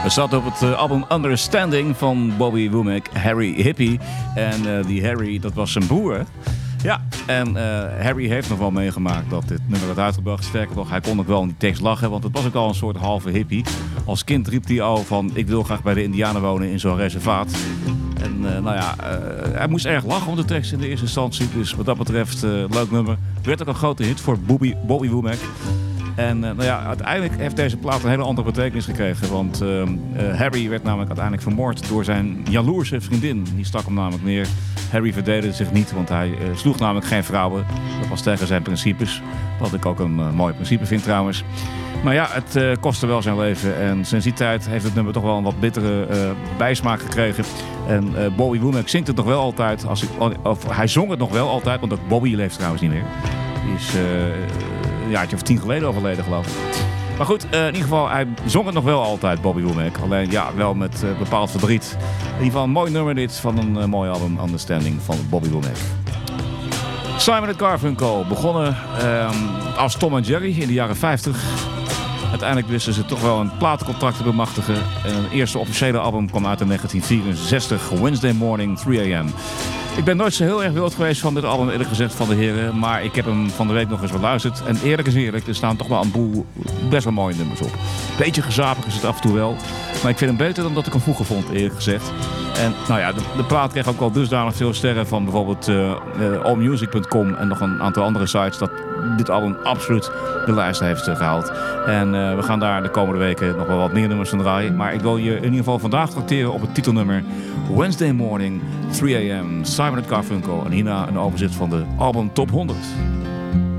Het staat op het album Understanding van Bobby Womack, Harry Hippie. En die Harry, dat was zijn broer. Ja, en Harry heeft nog wel meegemaakt dat dit nummer werd uitgebracht. Sterker nog, hij kon ook wel in die tekst lachen, want het was ook al een soort halve hippie. Als kind riep hij al van, ik wil graag bij de Indianen wonen in zo'n reservaat. En hij moest erg lachen om de tekst in de eerste instantie. Dus wat dat betreft, leuk nummer. Werd ook een grote hit voor Bobby Womack. En uiteindelijk heeft deze plaat een hele andere betekenis gekregen. Want Harry werd namelijk uiteindelijk vermoord door zijn jaloerse vriendin. Die stak hem namelijk neer. Harry verdedigde zich niet, want hij sloeg namelijk geen vrouwen. Dat was tegen zijn principes. Wat ik ook een mooi principe vind trouwens. Maar ja, het kostte wel zijn leven. En sinds die tijd heeft het nummer toch wel een wat bittere bijsmaak gekregen. En Bobby Womack zingt het nog wel altijd. Hij zong het nog wel altijd, want ook Bobby leeft trouwens niet meer. Die is een jaartje of 10 geleden overleden, geloof ik. Maar goed, in ieder geval, hij zong het nog wel altijd, Bobby Womack. Alleen ja, wel met bepaald verdriet. In ieder geval een mooi nummer dit van een mooi album, Understanding van Bobby Womack. Simon & Garfunkel begonnen als Tom en Jerry in de jaren 50. Uiteindelijk wisten ze toch wel een platencontract te bemachtigen. En een eerste officiële album kwam uit in 1964, Wednesday Morning, 3 a.m. Ik ben nooit zo heel erg wild geweest van dit album, eerlijk gezegd, van de heren. Maar ik heb hem van de week nog eens beluisterd. En eerlijk is eerlijk, er staan toch wel een boel best wel mooie nummers op. Beetje gezapig is het af en toe wel. Maar ik vind hem beter dan dat ik hem vroeger vond, eerlijk gezegd. En nou ja, de plaat kreeg ook wel dusdanig veel sterren van bijvoorbeeld allmusic.com en nog een aantal andere sites dat dit album absoluut de lijst heeft gehaald. En we gaan daar de komende weken nog wel wat meer nummers van draaien. Maar ik wil je in ieder geval vandaag trakteren op het titelnummer Wednesday Morning, 3 a.m. Simon & Garfunkel. En hierna een overzicht van de album Top 100.